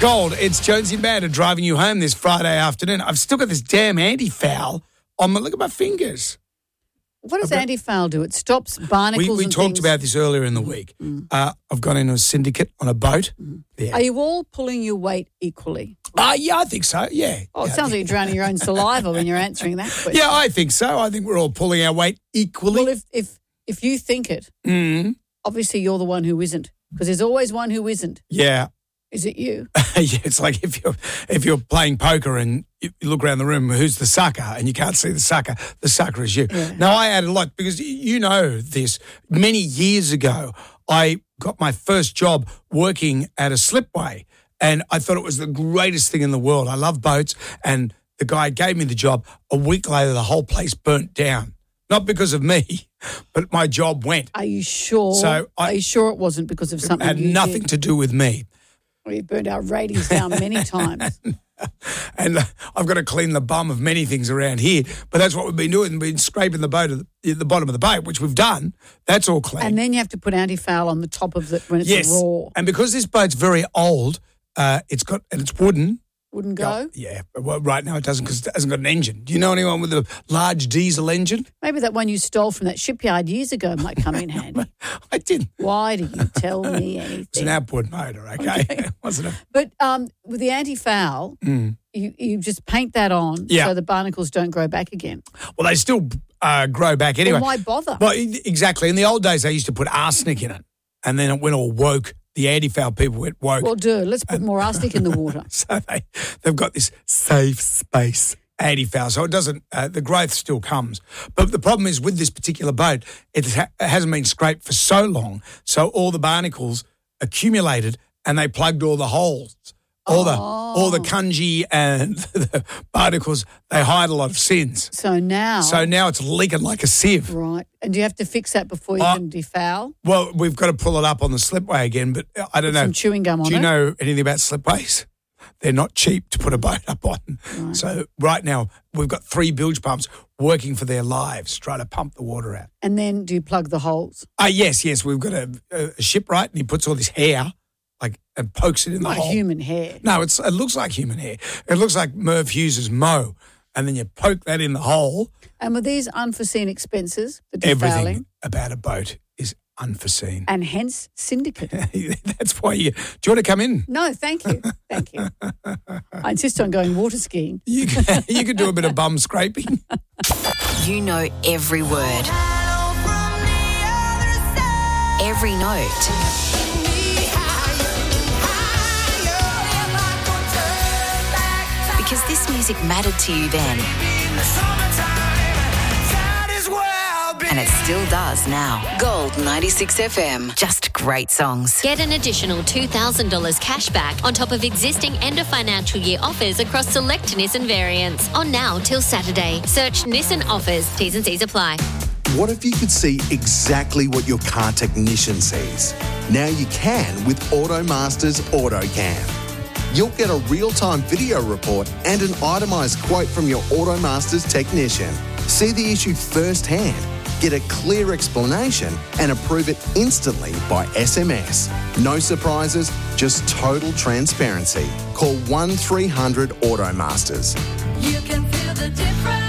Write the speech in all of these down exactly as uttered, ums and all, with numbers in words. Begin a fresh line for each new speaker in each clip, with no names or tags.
Gold, it's Jonesy Matter driving you home this Friday afternoon. I've still got this damn anti-foul on my, look at my fingers.
What does anti-foul do? It stops barnacles
We, we
and
talked
things.
about this earlier in the week.
Mm.
Uh, I've gone into a syndicate on a boat.
Mm.
Yeah.
Are you all pulling your weight equally?
Uh, yeah, I think so, yeah.
Oh, it
yeah,
sounds like you're drowning your own saliva when you're answering that question.
Yeah, I think so. I think we're all pulling our weight equally.
Well, if if if you think it,
mm.
obviously you're the one who isn't, because there's always one who isn't.
Yeah.
Is it you?
Yeah, it's like if you're if you're playing poker and you look around the room, who's the sucker, and you can't see the sucker, the sucker is you.
Yeah.
Now, I had a lot, because you know this, many years ago, I got my first job working at a slipway, and I thought it was the greatest thing in the world. I love boats, and the guy gave me the job. A week later, the whole place burnt down. Not because of me, but my job went.
Are you sure?
So I,
Are you sure it wasn't because of something
It had
you
nothing
did?
to do with me.
Well, you burned our ratings down many times.
And I've got to clean the bum of many things around here. But that's what we've been doing. We've been scraping the boat at the, the bottom of the boat, which we've done. That's all clean.
And then you have to put anti-foul on the top of it when it's
yes.
raw.
And because this boat's very old, uh, it's got and it's wooden.
Wouldn't go?
Yeah. Well, right now it doesn't, because it hasn't got an engine. Do you know anyone with a large diesel engine?
Maybe that one you stole from that shipyard years ago might come in handy.
I didn't.
Why do you tell me anything?
It's an outboard motor, okay?
Okay.
Wasn't it?
But um, with the anti-foul,
Mm.
you, you just paint that on
Yeah.
so the barnacles don't grow back again.
Well, they still uh, grow back anyway.
Well, why bother?
Well, e- exactly. In the old days, they used to put arsenic in it, and then it went all woke. The anti-foul people went woke.
Well, do. Let's put more arsenic in the water.
So they, they've got this safe space anti-foul. So it doesn't, uh, the growth still comes. But the problem is with this particular boat, it, ha- it hasn't been scraped for so long. So all the barnacles accumulated and they plugged all the holes. All the all the kunji and the barnacles, they hide a lot of sins.
So now.
So now it's leaking like a sieve.
Right. And do you have to fix that before you
Uh,
can defoul?
Well, we've got to pull it up on the slipway again, but I don't
Put
know.
some chewing gum on
Do you
it?
know anything about slipways? They're not cheap to put a boat up on.
Right.
So right now we've got three bilge pumps working for their lives, trying to pump the water out.
And then do you plug the holes?
Ah, yes, yes. We've got a, a shipwright, and he puts all this hair, like, and pokes it in the
Like
hole.
human hair.
No, it's it looks like human hair. It looks like Merv Hughes's mow, and then you poke that in the hole.
And with these unforeseen expenses, the defouling,
Everything about a boat is unforeseen.
and hence syndicate.
That's why you. Do you want to come in?
No, thank you. Thank you. I insist on going water skiing.
You can, you can do a bit of bum scraping.
You know every word, every note. Because this music mattered to you then. And it still does now. Gold ninety-six F M. Just great songs.
Get an additional two thousand dollars cash back on top of existing end of financial year offers across select Nissan variants. On now till Saturday. Search Nissan offers. T's and C's apply.
What if you could see exactly what your car technician sees? Now you can with AutoMaster's AutoCam. You'll get a real-time video report and an itemised quote from your AutoMaster's technician. See the issue firsthand, get a clear explanation and approve it instantly by S M S. No surprises, just total transparency. Call one three hundred AutoMasters.
You can feel the difference.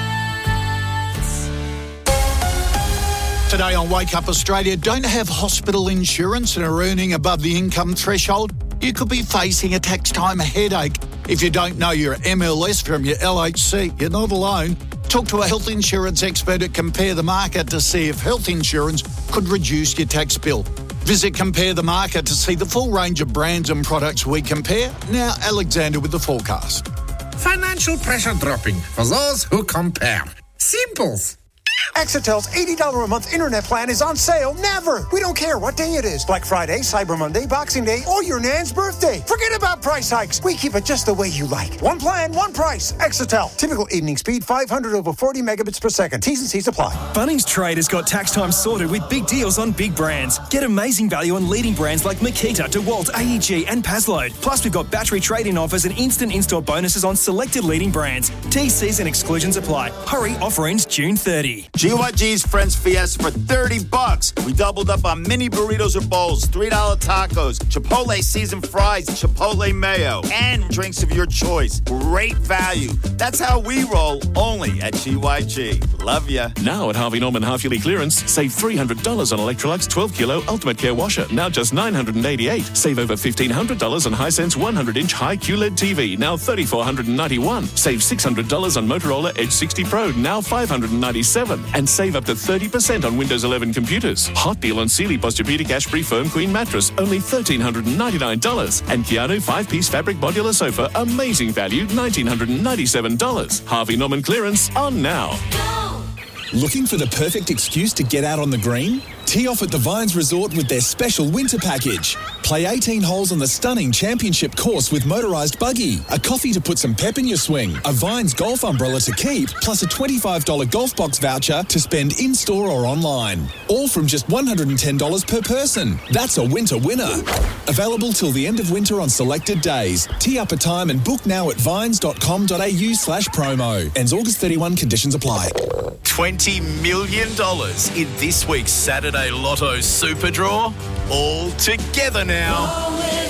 Today on Wake Up Australia, don't have hospital insurance and are earning above the income threshold? You could be facing a tax time headache. If you don't know your M L S from your L H C, you're not alone. Talk to a health insurance expert at Compare the Market to see if health insurance could reduce your tax bill. Visit Compare the Market to see the full range of brands and products we compare. Now, Alexander with the forecast.
Financial pressure dropping for those who compare. Simples.
Exitel's eighty dollars a month internet plan is on sale never. We don't care what day it is. Black Friday, Cyber Monday, Boxing Day, or your Nan's birthday. Forget about price hikes. We keep it just the way you like. One plan, one price. Exitel. Typical evening speed five hundred over forty megabits per second. T's and C's apply.
Bunnings Trade has got tax time sorted with big deals on big brands. Get amazing value on leading brands like Makita, DeWalt, A E G and Pazload. Plus, we've got battery trade-in offers and instant install bonuses on selected leading brands. T Cs and exclusions apply. Hurry, offer ends June thirtieth.
G. G Y G's Friends Fiesta for thirty bucks. We doubled up on mini burritos or bowls, three dollar tacos, Chipotle seasoned fries, Chipotle mayo, and drinks of your choice. Great value. That's how we roll, only at G Y G. Love ya.
Now at Harvey Norman half-yearly clearance, save three hundred dollars on Electrolux twelve kilo Ultimate Care washer, now just nine hundred eighty-eight dollars. Save over fifteen hundred dollars on Hisense one hundred inch high Q L E D T V, now three thousand four hundred ninety-one dollars. Save six hundred dollars on Motorola Edge sixty Pro, now five hundred ninety-seven dollars. And save up to thirty percent on Windows eleven computers. Hot deal on Sealy Posturepedic Ash-Free Firm Queen mattress, only one thousand three hundred ninety-nine dollars. And Keanu five-piece fabric modular sofa, amazing value, one thousand nine hundred ninety-seven dollars. Harvey Norman clearance on now.
Looking for the perfect excuse to get out on the green? Tee off at the Vines Resort with their special winter package. Play eighteen holes on the stunning championship course with motorised buggy, a coffee to put some pep in your swing, a Vines golf umbrella to keep, plus a twenty-five dollars golf box voucher to spend in-store or online. All from just one hundred ten dollars per person. That's a winter winner. Available till the end of winter on selected days. Tee up a time and book now at vines.com.au slash promo. Ends August thirty-first, conditions apply.
twenty million dollars in this week's Saturday Lotto Super Draw. All together now.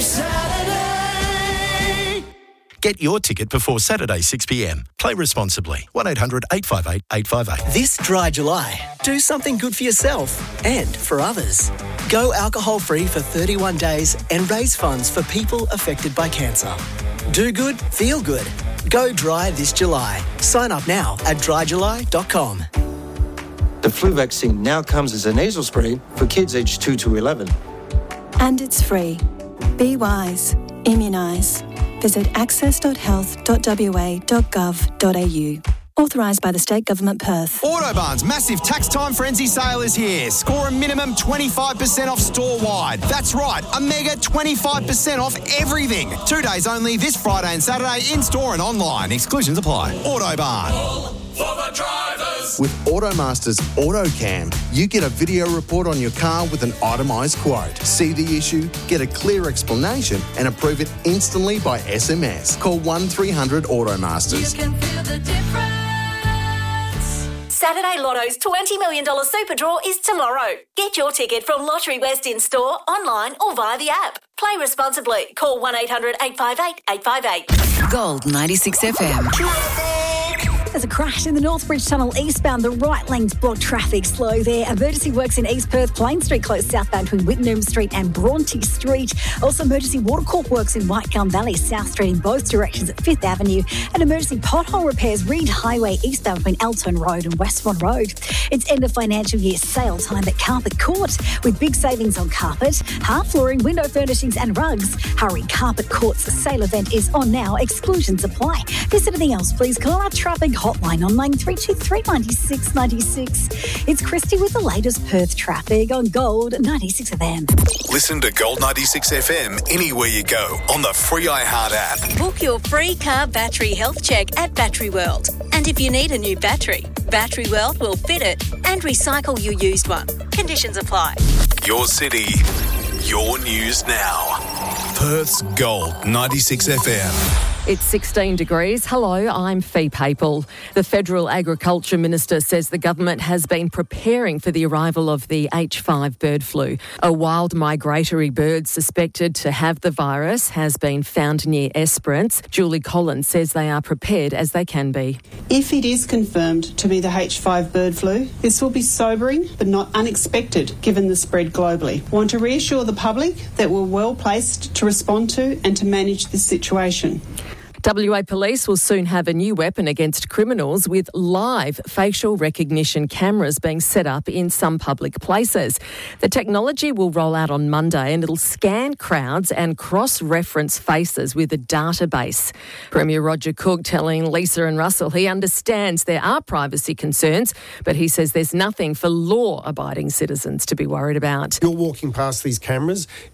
Get your ticket before Saturday six p m. Play responsibly. one eight hundred eight five eight eight five eight.
This dry July, do something good for yourself and for others. Go alcohol-free for thirty-one days and raise funds for people affected by cancer. Do good, feel good. Go dry this July. Sign up now at dry july dot com.
The flu vaccine now comes as a nasal spray for kids aged two to eleven.
And it's free. Be wise. Immunise. Visit access dot health dot w a dot gov dot a u. Authorised by the State Government Perth.
Autobarn's massive tax time frenzy sale is here. Score a minimum twenty-five percent off store-wide. That's right, a mega twenty-five percent off everything. Two days only this Friday and Saturday in-store and online. Exclusions apply. Autobarn.
For the drivers. With Automasters AutoCam, you get a video report on your car with an itemised quote. See the issue, get a clear explanation and approve it instantly by S M S. Call one three hundred Automasters.
You can feel the difference.
Saturday Lotto's twenty million dollars Super Draw is tomorrow. Get your ticket from Lottery West in-store, online or via the app. Play responsibly. Call one eight hundred eight five eight eight five eight.
Gold ninety-six F M.
There's a crash in the Northbridge Tunnel eastbound. The right lane's blocked, traffic slow there. Emergency works in East Perth, Plain Street closed southbound between Whitnum Street and Bronte Street. Also emergency water corp works in Whitegum Valley, South Street in both directions at Fifth Avenue. And emergency pothole repairs, Reed Highway eastbound between Elton Road and Westmont Road. It's end of financial year sale time at Carpet Court with big savings on carpet, hard flooring, window furnishings and rugs. Hurry, Carpet Court's sale event is on now. Exclusions apply. If there's anything else, please call our traffic hotline on nine three two three nine six nine six. It's Christy with the latest Perth traffic on Gold ninety-six F M.
Listen to Gold ninety-six F M anywhere you go on the free iHeart app.
Book your free car battery health check at Battery World. And if you need a new battery, Battery World will fit it and recycle your used one. Conditions apply.
Your city, your news now. Perth's Gold ninety-six F M.
It's sixteen degrees. Hello, I'm Fee Papel. The Federal Agriculture Minister says the government has been preparing for the arrival of the H five bird flu. A wild migratory bird suspected to have the virus has been found near Esperance. Julie Collins says they are prepared as they can be.
If it is confirmed to be the H five bird flu, this will be sobering but not unexpected given the spread globally. I want to reassure the public that we're well placed to respond to and to manage this situation.
W A Police will soon have a new weapon against criminals with live facial recognition cameras being set up in some public places. The technology will roll out on Monday and it'll scan crowds and cross-reference faces with a database. Premier Roger Cook telling Lisa and Russell he understands there are privacy concerns, but he says there's nothing for law-abiding citizens to be worried about.
You're walking past these cameras.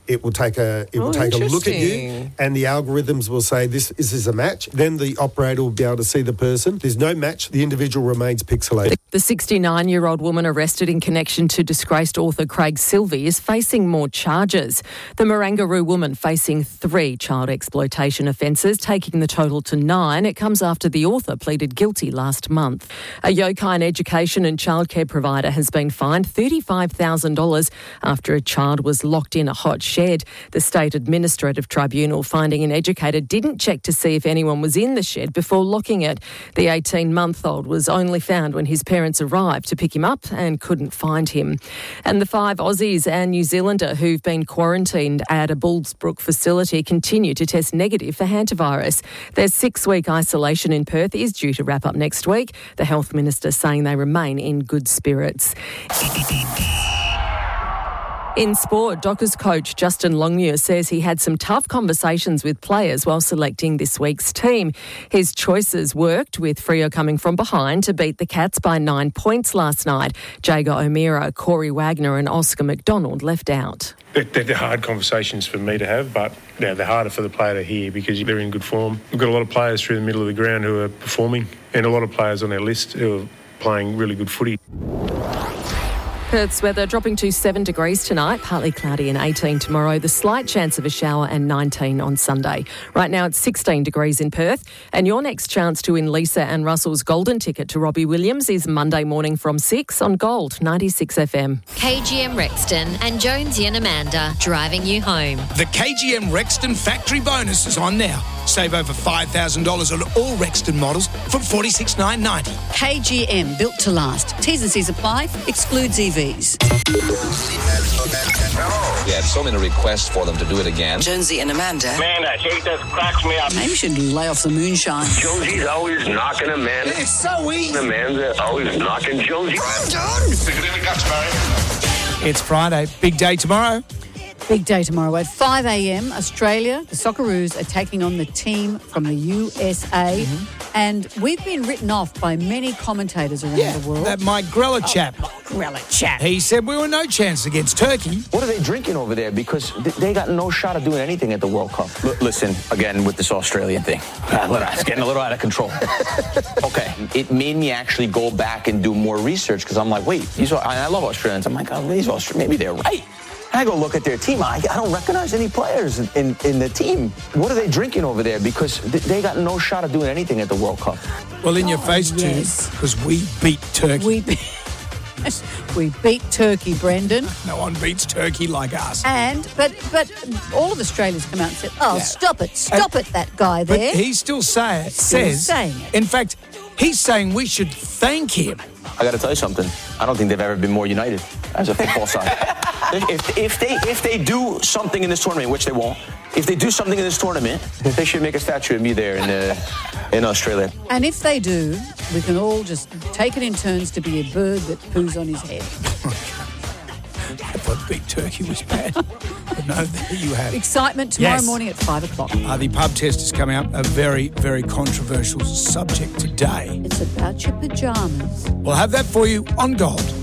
It will take a it will
Oh,
take a look at you,
interesting.
and the algorithms will say this, this is a match. Then the operator will be able to see the person. There's no match. The individual remains pixelated.
The sixty-nine-year-old woman arrested in connection to disgraced author Craig Silvey is facing more charges. The Marangaroo woman facing three child exploitation offences, taking the total to nine. It comes after the author pleaded guilty last month. A Yokine education and childcare provider has been fined thirty-five thousand dollars after a child was locked in a hot shed. The State Administrative Tribunal finding an educator didn't check to see if anyone was in the shed before locking it. The eighteen-month-old was only found when his parents arrived to pick him up and couldn't find him. And the five Aussies and New Zealander who've been quarantined at a Bullsbrook facility continue to test negative for hantavirus. Their six-week isolation in Perth is due to wrap up next week. The Health Minister saying they remain in good spirits. In sport, Dockers coach Justin Longmuir says he had some tough conversations with players while selecting this week's team. His choices worked, with Freo coming from behind to beat the Cats by nine points last night. Jago O'Meara, Corey Wagner and Oscar McDonald left out.
They're, they're hard conversations for me to have, but yeah, they're harder for the player to hear because they're in good form. We've got a lot of players through the middle of the ground who are performing, and a lot of players on our list who are playing really good footy.
Perth's weather dropping to seven degrees tonight, partly cloudy and eighteen tomorrow. The slight chance of a shower and nineteen on Sunday. Right now it's sixteen degrees in Perth. And your next chance to win Lisa and Russell's golden ticket to Robbie Williams is Monday morning from six on Gold ninety-six F M.
K G M Rexton and Jonesy and Amanda driving you home.
The K G M Rexton factory bonus is on now. Save over five thousand dollars on all Rexton models from forty-six thousand nine hundred ninety
K G M, built to last. T's and C's apply. Excludes E Vs.
We had so many requests for them to do it again.
Jonesy and Amanda.
Man, that shit just cracks me up. Maybe we should lay off the moonshine.
Jonesy's always knocking Amanda.
It's so easy.
Amanda always knocking Jonesy.
I'm done.
Stick it in the guts, Barry.
It's Friday. Big day tomorrow.
Big day tomorrow at five a.m. Australia, the Socceroos are taking on the team from the U S A. Mm-hmm. And we've been written off by many commentators around
Yeah,
the world.
that Mike Grella chap.
Oh, Grella chap.
He said we were no chance against Turkey.
What are they drinking over there? Because th- they got no shot of doing anything at the World Cup. L- listen, again, with this Australian thing, it's getting a little out of control. Okay, it made me actually go back and do more research because I'm like, wait, these are, I love Australians. I'm like, oh, these Australians, maybe they're right. I go look at their team. I, I don't recognize any players in, in, in the team. What are they drinking over there? Because th- they got no shot of doing anything at the World Cup.
Well, in your
Oh,
face,
yes.
too, because we beat Turkey.
We beat, we beat Turkey, Brendan.
No one beats Turkey like us.
And, but but all of Australia's come out and said, oh,
Yeah.
stop it, stop
And-
it, that guy there.
But he still say,
Still
says,
saying it.
in fact, he's saying we should thank him.
I got to tell you something. I don't think they've ever been more united as a football side. If, if they if they do something in this tournament, which they won't, if they do something in this tournament, they should make a statue of me there in uh, in Australia.
And if they do, we can all just take it in turns to be a bird that poos on his head.
I thought beat Turkey was bad. But no, there you have it.
Excitement tomorrow
Yes.
morning at five o'clock.
Uh, the pub test is coming up, a very, very controversial subject today.
It's about your pyjamas.
We'll have that for you on Gold.